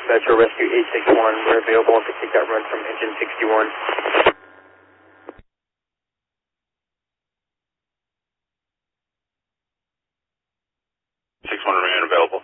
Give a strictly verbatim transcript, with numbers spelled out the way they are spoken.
dispatcher, rescue eight six one. We're available to take that run from engine sixty-one. six one remain available.